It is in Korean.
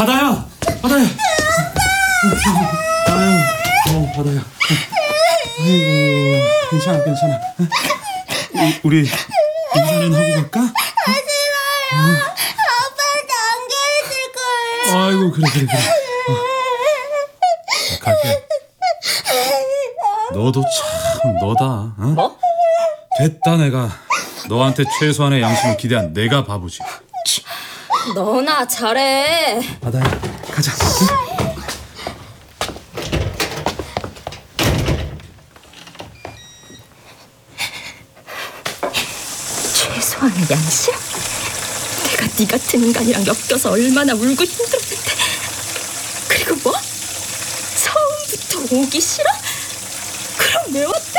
바다야. 바다야. 아유, 바다야. 아이고, 괜찮아. 우리 인사는 하고 갈까? 싫어요. 아빠한테 안겨있을 거예요. 아이고, 그래. 갈게. 너도 참 너다. 어? 뭐? 됐다. 내가 너한테 최소한의 양심을 기대한 내가 바보지. 너나 잘해. 바다야, 가자. 응? 최소한의 양심? 내가 네 같은 인간이랑 엮여서 얼마나 울고 힘들었는데. 그리고 뭐? 처음부터 오기 싫어? 그럼 왜 왔지?